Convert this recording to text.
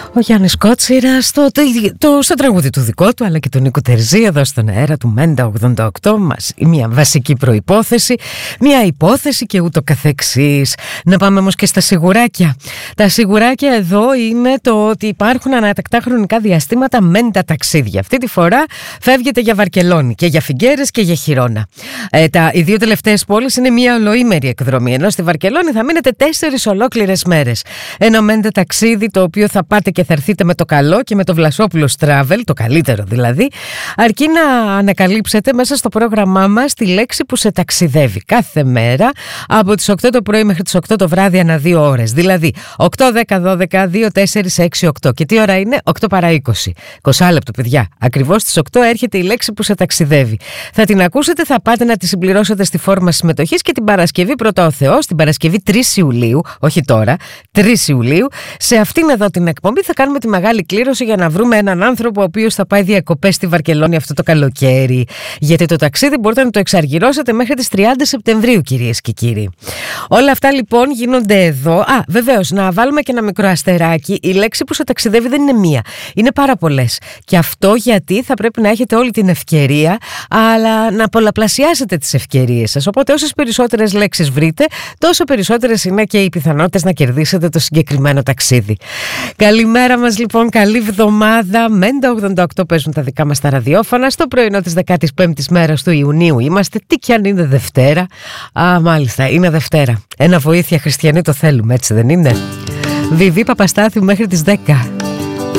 Ο Γιάννης Κότσιρας στο τραγούδι του δικό του, αλλά και του Νίκου Τερζή εδώ στον αέρα του Μέντα 88 μας. Μια βασική προϋπόθεση, μια υπόθεση και ούτω καθεξής. Να πάμε όμως και στα σιγουράκια. Τα σιγουράκια εδώ είναι το ότι υπάρχουν ανατακτά χρονικά διαστήματα Μέντα ταξίδια. Αυτή τη φορά φεύγετε για Βαρκελόνη και για Φιγκέρες και για Χιρόνα. Οι δύο τελευταίες πόλεις είναι μια ολοήμερη εκδρομή, ενώ στη Βαρκελόνη θα μείνετε 4 ολόκληρες μέρες. Ένα Μέντα ταξίδι το οποίο θα πάτε και θα έρθετε με το καλό και με το Βλασόπουλος Travel, το καλύτερο δηλαδή, αρκεί να ανακαλύψετε μέσα στο πρόγραμμά μας τη λέξη που σε ταξιδεύει κάθε μέρα από τις 8 το πρωί μέχρι τις 8 το βράδυ ανά 2 ώρες. Δηλαδή 8, 10, 12, 2, 4, 6, 8. Και τι ώρα είναι? 8 παρά 20. 20 λεπτό, παιδιά. Ακριβώς στις 8 έρχεται η λέξη που σε ταξιδεύει. Θα την ακούσετε, θα πάτε να τη συμπληρώσετε στη φόρμα συμμετοχής και την Παρασκευή, πρώτα ο Θεός, την Παρασκευή 3 Ιουλίου, όχι τώρα, 3 Ιουλίου, σε αυτήν εδώ την εκπομπή θα κάνουμε τη μεγάλη κλήρωση για να βρούμε έναν άνθρωπο ο οποίος θα πάει διακοπές στη Βαρκελόνη αυτό το καλοκαίρι. Γιατί το ταξίδι μπορείτε να το εξαργυρώσετε μέχρι τις 30 Σεπτεμβρίου, κυρίες και κύριοι. Όλα αυτά λοιπόν γίνονται εδώ. Βεβαίως, να βάλουμε και ένα μικρό αστεράκι. Η λέξη που σε ταξιδεύει δεν είναι μία. Είναι πάρα πολλές. Και αυτό γιατί θα πρέπει να έχετε όλη την ευκαιρία, αλλά να πολλαπλασιάσετε τις ευκαιρίες σας. Οπότε όσες περισσότερες λέξεις βρείτε, τόσο περισσότερες είναι και οι πιθανότητες να κερδίσετε το συγκεκριμένο ταξίδι. Καλημέρα μας λοιπόν, καλή εβδομάδα. Μέντα 88 παίζουν τα δικά μας τα ραδιόφωνα. Στο πρωινό της 15ης μέρας του Ιουνίου είμαστε. Τι κι αν είναι Δευτέρα. Μάλιστα, είναι Δευτέρα. Ένα βοήθεια χριστιανή το θέλουμε, έτσι δεν είναι? Βιβί Παπαστάθιου μέχρι τις 10.